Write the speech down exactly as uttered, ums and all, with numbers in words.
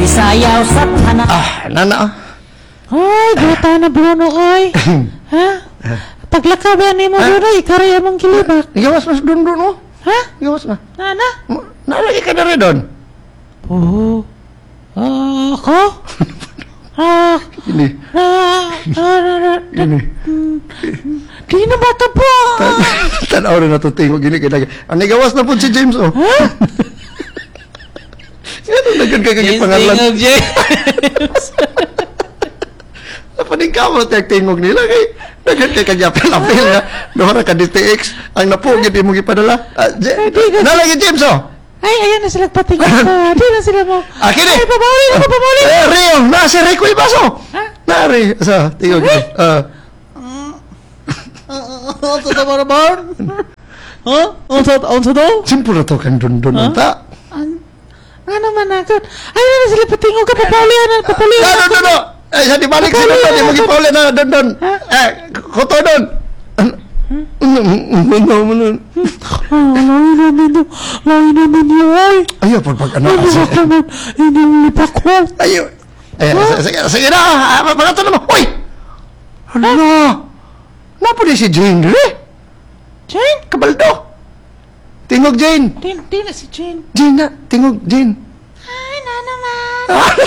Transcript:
sayaw sa tanan. Ah, nana. Ay, bata na Bruno, oy. Ha? Paglakaw ba ni mo, Bruno, ikaray among kilibak. Igawas mas doon doon mo. Ha? Igawas na. Nana? Nalagi ka na rin doon. Oo. Ah, ako? Ah, Ini. ah, ah, Ini. di na bata po. Tanaw rin na ito tingog. Gini kaya. Ang igawas na po si James, oh. Ha? Ano nagkan ka kagit James pangalan? Tingog, James. Napaning ka mo tiyag tingog nila kay nagkan ka kagit apel-apel nga. Doon ka D T X. Ang napugit mo ipadala. Ah, J- Nalagi James, oh. Ay, ayan na sila patingin pa. Di na sila mo. Ah, kini. Ay, pabawali na, pabawali. Eh, Rio, nasa Rico Ibaso. Ha? Nari, sa tingog. Ah. Unsa ta ba ba? Ha? Unsa unsa daw? Simple na to kan dun-dun ang ta. Nga naman agad. Ayan na sila patingin ka. Papawali na, papawali No, na. no, no, no. Eh, sa di balik sila to. Di mo gipauli na dun-dun. Eh, kuto dun. Ano, ano, ano. Oh, lawi namin yun. Lawi namin yun. Ay, Ayaw, pag pag ano. ano ba naman? Inilipak ko. Ayaw. Eh, sige, sige na. Mga to naman. Uy! Hala. Napuli si Jane, eh? Jane? Kabaldo. Tingog Jane. Di, di na si Jane. Jane na. Tingog Jane. Ay, na naman. Ah,